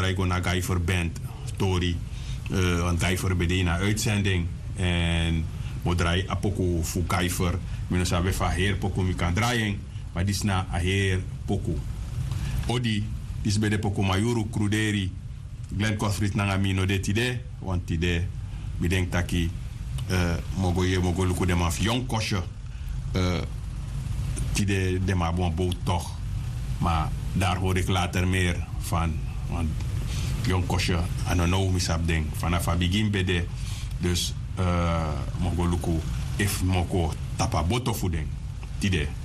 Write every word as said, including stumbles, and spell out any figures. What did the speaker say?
draai go naar Guyver Band, story. Uh, want Guyver bede na uitzending. En mo draai apoko voor Guyver. Mino sabe van heer poko mi kan draaien. Maar dit is na a heer poko. Odi, dit is bij de poko Mayuru Kruderi. Glenn Kofrit nanga mino de tide. Want tide, bedenk taki, uh, mogo je mogo luku de maf jong kosje. Uh, tide de ma bon boot toch. Maar daar hoor ik later meer van. Want jong kosje, I don't know misap ding. Vanaf a begin bede. Dus uh, mogo luku if mogo tapa boto voeding. Tide.